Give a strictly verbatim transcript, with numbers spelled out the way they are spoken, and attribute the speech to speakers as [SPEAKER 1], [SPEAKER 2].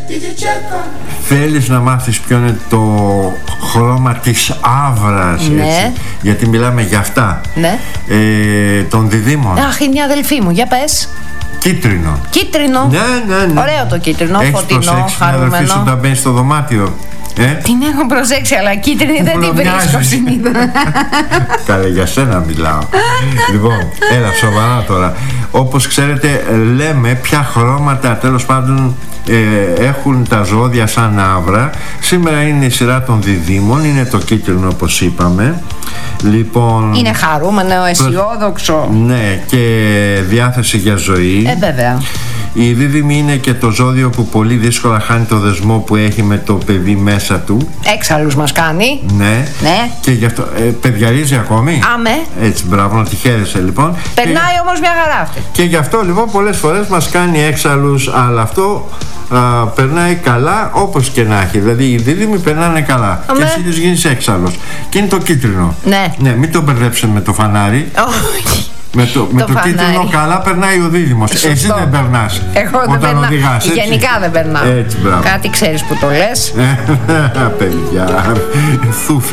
[SPEAKER 1] Θέλεις να μάθεις ποιο είναι το χρώμα της άβρας,
[SPEAKER 2] ναι.
[SPEAKER 1] έτσι, γιατί μιλάμε για αυτά,
[SPEAKER 2] ναι.
[SPEAKER 1] ε, των διδήμων.
[SPEAKER 2] Αχ, είναι η αδελφή μου, για πες.
[SPEAKER 1] Κίτρινο.
[SPEAKER 2] Κίτρινο.
[SPEAKER 1] Ναι, ναι, ναι.
[SPEAKER 2] Ωραίο το κίτρινο,
[SPEAKER 1] έχεις
[SPEAKER 2] φωτεινό,
[SPEAKER 1] προσέξει την αδελφή σου
[SPEAKER 2] χαρούμενο.
[SPEAKER 1] όταν μπαίνεις στο δωμάτιο? Ε?
[SPEAKER 2] Την έχω προσέξει, αλλά κίτρινη δεν την βρίσκω συνήθως.
[SPEAKER 1] Καλέ, για σένα μιλάω. Λοιπόν, έλα σοβαρά τώρα. Όπως ξέρετε, λέμε ποια χρώματα τέλος πάντων ε, έχουν τα ζώδια σαν άβρα. Σήμερα είναι η σειρά των διδήμων. Είναι το κίτρινο, όπως είπαμε. Λοιπόν,
[SPEAKER 2] είναι χαρούμενο, αισιόδοξο.
[SPEAKER 1] ναι, και διάθεση για ζωή.
[SPEAKER 2] Ε, βέβαια.
[SPEAKER 1] Η δίδυμη είναι και το ζώδιο που πολύ δύσκολα χάνει το δεσμό που έχει με το παιδί μέσα του.
[SPEAKER 2] Έξαλλους μας κάνει.
[SPEAKER 1] Ναι.
[SPEAKER 2] Ναι.
[SPEAKER 1] Και γι' αυτό. Ε, παιδιαρίζει ακόμη.
[SPEAKER 2] Άμε.
[SPEAKER 1] Έτσι, μπράβο, να τη χαίρεσαι λοιπόν.
[SPEAKER 2] Περνάει και... όμως μια χαρά αυτή.
[SPEAKER 1] Και γι' αυτό λοιπόν πολλές φορές μας κάνει έξαλλους, αλλά αυτό α, περνάει καλά όπως και να έχει. Δηλαδή οι δίδυμοι περνάνε καλά.
[SPEAKER 2] Άμε.
[SPEAKER 1] Και εσύ τους γίνεις έξαλλος. Και είναι το κίτρινο.
[SPEAKER 2] Ναι.
[SPEAKER 1] Ναι, μην το μπερδέψετε με το φανάρι.
[SPEAKER 2] Όχι.
[SPEAKER 1] Με το, με το, το κίτρινο καλά περνάει ο δίδυμος.
[SPEAKER 2] Σωστό.
[SPEAKER 1] Εσύ δεν περνάς.
[SPEAKER 2] Εγώ δεν
[SPEAKER 1] όταν
[SPEAKER 2] περνά.
[SPEAKER 1] οδηγάς, έτσι.
[SPEAKER 2] Γενικά δεν περνάω.
[SPEAKER 1] Έτσι, μπράβο.
[SPEAKER 2] Κάτι ξέρεις που το λες.
[SPEAKER 1] Παιδιά, θούφι.